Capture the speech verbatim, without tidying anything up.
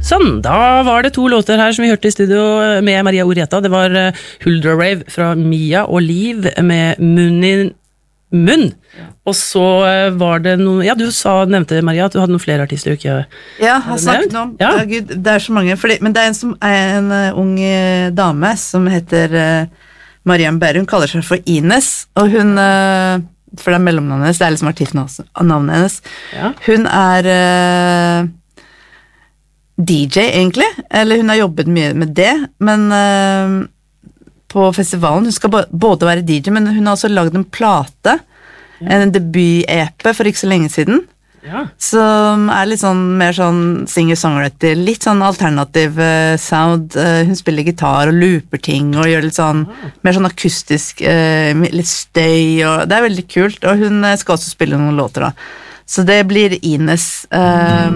Sånn, da var det to låter her som vi hørte i studio med Maria Orieta. Det var Huldra Rave fra Mia og Liv med Munn i munn. Ja. Og så var det noe, ja, du sa, nevnte Maria at du hadde noen flere artister du ikke Ja, har snakket om, ja. Ja, Gud, det er så mange, fordi, men det er en, som er en uh, ung dame som heter uh, Mariam Berg, hun kaller seg for Ines, og hun, uh, for det er mellomnavnet hennes, det er liksom artistnavnet hennes, ja. Hun er uh, D J egentlig, eller hun har jobbet mye med det, men uh, på festivalen, hun skal både være D J, men hun har også laget en plate, ja. En debut-E P for ikke så lenge siden, ja. Som er litt sånn, mer sånn singer-songwriter, litt sånn alternativ uh, sound, uh, hun spiller gitar og looper ting, og gjør litt sånn, ah. Mer sånn akustisk, uh, litt støy, og det er veldig kult, og hun uh, skal også spille noen låter da, så det blir Ines. Uh,